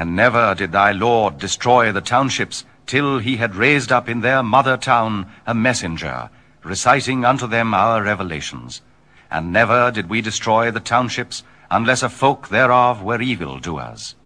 And never did thy Lord destroy the townships, till he had raised up in their mother town a messenger, reciting unto them our revelations. And never did we destroy the townships, unless a folk thereof were evil doers.